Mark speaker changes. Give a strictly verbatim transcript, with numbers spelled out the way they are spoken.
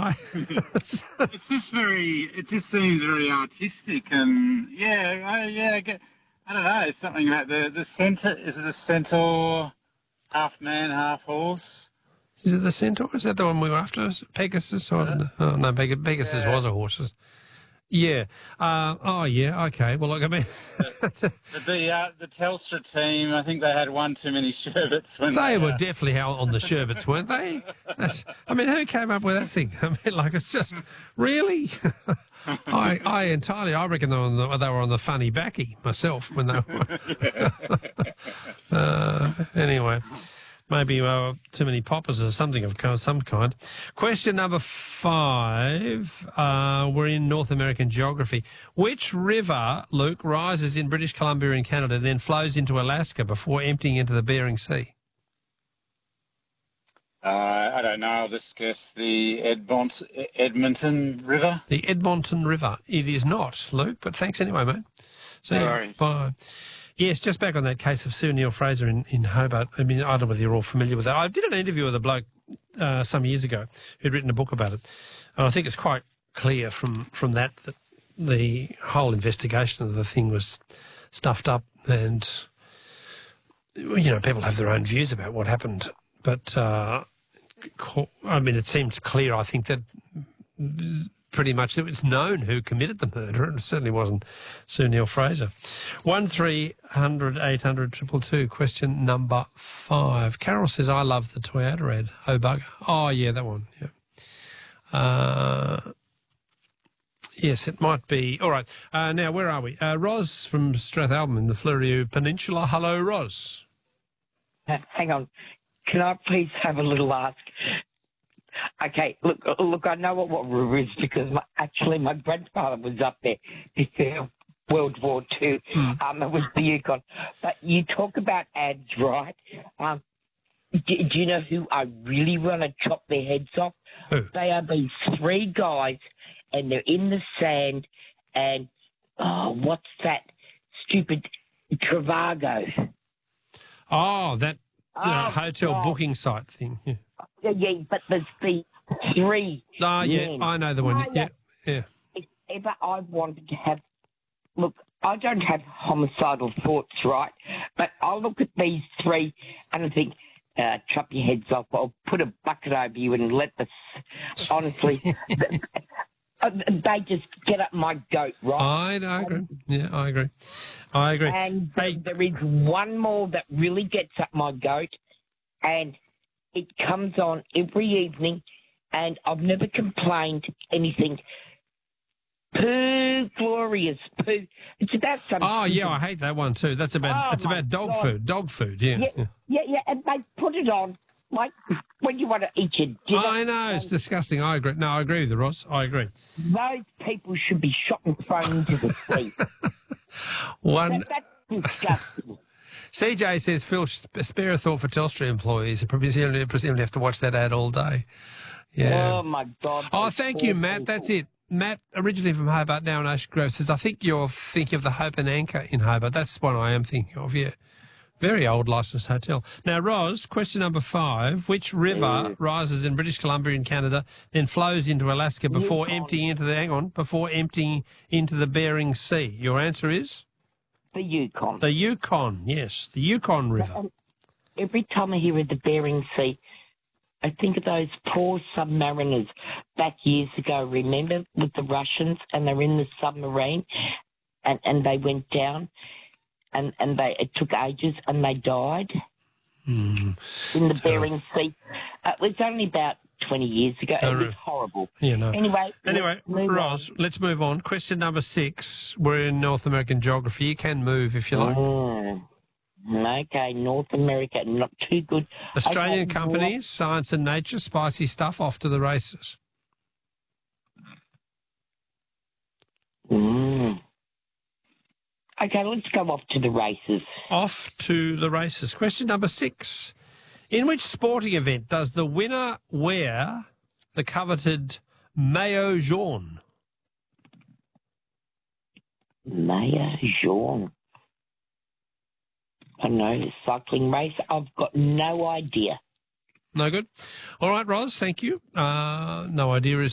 Speaker 1: I,
Speaker 2: It's just very. It just seems very artistic, and yeah, I, yeah. I, get, I don't know. Something like the the centaur. Is it a centaur? Half man, half horse.
Speaker 1: is it the centaur? Is that the one we were after? Is it Pegasus? Or,
Speaker 2: Uh,
Speaker 1: oh, no, Peg- Pegasus
Speaker 2: yeah.
Speaker 1: was a horse. Yeah. Uh, oh, yeah. Okay. Well, look, I mean...
Speaker 2: the the, uh, the Telstra team, I think they had one too many sherbets when
Speaker 1: They
Speaker 2: they...
Speaker 1: were
Speaker 2: uh,
Speaker 1: definitely out on the sherbets, weren't they? That's, I mean, who came up with that thing? I mean, like, it's just... Really? I I entirely... I reckon they were on the, they were on the funny backy myself when they were... uh, anyway... Maybe uh, too many poppers or something of some kind. Question number five. Uh, we're in North American geography. Which river, Luke, rises in British Columbia in Canada, then flows into Alaska before emptying into the Bering Sea?
Speaker 2: Uh, I don't know. I'll just guess the Edmont, Edmonton River.
Speaker 1: The Edmonton River. It is not, Luke, but thanks anyway, mate. See
Speaker 2: No
Speaker 1: you.
Speaker 2: worries.
Speaker 1: Bye. Yes, just back on that case of Sue Neil-Fraser in, in Hobart. I mean, I don't know whether you're all familiar with that. I did an interview with a bloke uh, some years ago who'd written a book about it. And I think it's quite clear from, from that that the whole investigation of the thing was stuffed up and, you know, people have their own views about what happened. But, uh, I mean, it seems clear, I think, that pretty much it was known who committed the murder, and it certainly wasn't Sue Neil-Fraser. One three hundred eight hundred two two two. Question number five. Carol says, I love the Toyota ad. Oh, bugger. Oh, yeah, that one. Yeah. Uh, yes, it might be. All right. Uh, now, where are we? Uh, Ros from Strathalbyn in the Fleurieu Peninsula. Hello, Ros.
Speaker 3: Uh, hang on. Can I please have a little ask? Okay, look, look. I know what, what river is because my, actually my grandfather was up there before World War Two. Mm. Um, it was the Yukon. But you talk about ads, right? Um, do, do you know who I really want to chop their heads off?
Speaker 1: Who?
Speaker 3: They are these three guys, and they're in the sand. And oh, what's that stupid Trivago?
Speaker 1: Oh, that uh,
Speaker 3: oh,
Speaker 1: hotel
Speaker 3: God.
Speaker 1: booking site thing. Yeah.
Speaker 3: Yeah, yeah, but there's the three.
Speaker 1: Oh, yeah,
Speaker 3: men.
Speaker 1: I know the one. Yeah, yeah.
Speaker 3: If ever I wanted to have, look, I don't have homicidal thoughts, right? But I look at these three and I think, uh, chop your heads off. I'll put a bucket over you and let the, honestly, they just get up my goat, right?
Speaker 1: I, I agree. Yeah, I agree. I agree.
Speaker 3: And
Speaker 1: hey.
Speaker 3: there is one more that really gets up my goat, and it comes on every evening, and I've never complained anything. Poo, glorious poo. It's about something.
Speaker 1: Oh, yeah, I hate that one too. That's about,
Speaker 3: oh,
Speaker 1: it's about dog
Speaker 3: God.
Speaker 1: food. Dog food, yeah.
Speaker 3: Yeah,
Speaker 1: yeah.
Speaker 3: yeah, yeah, and they put it on, like, when you want to eat your dinner.
Speaker 1: I know, it's disgusting. I agree. No, I agree with you, Ross. I agree.
Speaker 3: Those people should be shot and thrown into the sea.
Speaker 1: One...
Speaker 3: That, that's disgusting.
Speaker 1: C J says, Phil, spare a thought for Telstra employees. Presumably, presumably have to watch that ad all day. Yeah.
Speaker 3: Oh, my God.
Speaker 1: Oh, thank you, Matt. People. That's it. Matt, originally from Hobart, now in Ocean Grove, says, I think you're thinking of the Hope and Anchor in Hobart. That's one I am thinking of, yeah. Very old licensed hotel. Now, Ros, question number five. Which river yeah. rises in British Columbia in Canada, then flows into Alaska before
Speaker 3: Yukon.
Speaker 1: emptying into the, hang on, before emptying into the Bering Sea? Your answer is?
Speaker 3: The Yukon.
Speaker 1: The Yukon, yes. The Yukon River.
Speaker 3: Um, every time I hear of the Bering Sea, I think of those poor submariners back years ago, remember, with the Russians, and they're in the submarine, and, and they went down, and, and they it took ages, and they died
Speaker 1: mm.
Speaker 3: in the
Speaker 1: so,
Speaker 3: Bering Sea. Uh, it was only about twenty years ago. It was horrible.
Speaker 1: Yeah, no.
Speaker 3: Anyway,
Speaker 1: anyway
Speaker 3: let's
Speaker 1: Ros,
Speaker 3: on.
Speaker 1: let's move on. Question number six. We're in North American geography. You can move if you like.
Speaker 3: Mm. Okay, North America, not too good.
Speaker 1: Australian
Speaker 3: okay,
Speaker 1: companies,
Speaker 3: North...
Speaker 1: Science and Nature, spicy stuff, off to the races.
Speaker 3: Mm. Okay, let's go off to the races.
Speaker 1: Off to the races. Question number six. In which sporting event does the winner wear the coveted maillot jaune?
Speaker 3: Maillot jaune. I don't know, cycling race. I've got no idea.
Speaker 1: No good. All right, Ros, thank you. Uh, no idea is